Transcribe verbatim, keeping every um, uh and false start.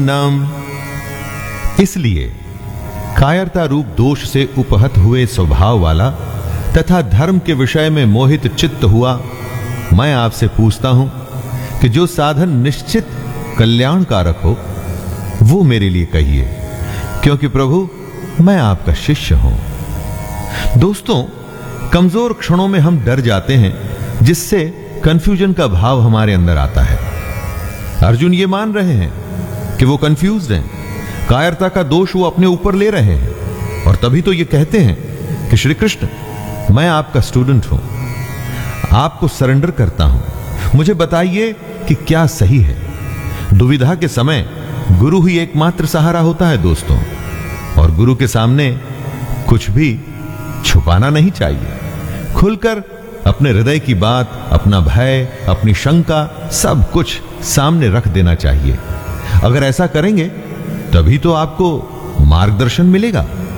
नाम इसलिए कायरता रूप दोष से उपहत हुए स्वभाव वाला तथा धर्म के विषय में मोहित चित्त हुआ मैं आपसे पूछता हूं कि जो साधन निश्चित कल्याणकारक हो वो मेरे लिए कहिए, क्योंकि प्रभु मैं आपका शिष्य हूं। दोस्तों, कमजोर क्षणों में हम डर जाते हैं, जिससे कंफ्यूजन का भाव हमारे अंदर आता है। अर्जुन ये मान रहे हैं कि वो कंफ्यूज्ड हैं, कायरता का दोष वो अपने ऊपर ले रहे हैं, और तभी तो ये कहते हैं कि श्री कृष्ण मैं आपका स्टूडेंट हूं, आपको सरेंडर करता हूं, मुझे बताइए कि क्या सही है। दुविधा के समय गुरु ही एकमात्र सहारा होता है दोस्तों, और गुरु के सामने कुछ भी छुपाना नहीं चाहिए। खुलकर अपने हृदय की बात, अपना भय, अपनी शंका, सब कुछ सामने रख देना चाहिए। अगर ऐसा करेंगे तभी तो आपको मार्गदर्शन मिलेगा।